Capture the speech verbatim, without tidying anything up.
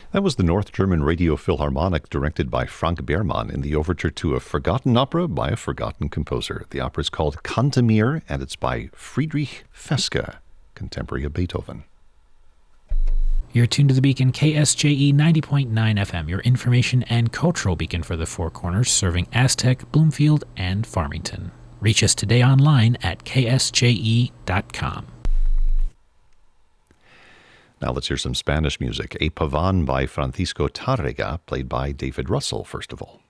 That was the North German Radio Philharmonic, directed by Frank Behrmann, in the overture to a forgotten opera by a forgotten composer. The opera is called Cantemir, and it's by Friedrich Feske, contemporary of Beethoven. You're tuned to the Beacon, K S J E ninety point nine F M, your information and cultural beacon for the Four Corners, serving Aztec, Bloomfield, and Farmington. Reach us today online at K S J E dot com. Now let's hear some Spanish music. A Paván by Francisco Tárrega, played by David Russell, first of all.